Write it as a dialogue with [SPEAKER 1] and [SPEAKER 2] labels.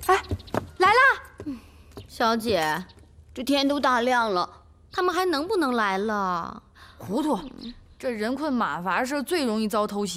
[SPEAKER 1] 哎，来啦！
[SPEAKER 2] 小姐，这天都大亮了，他们还能不能来了？
[SPEAKER 1] 糊涂，这人困马乏时最容易遭偷袭。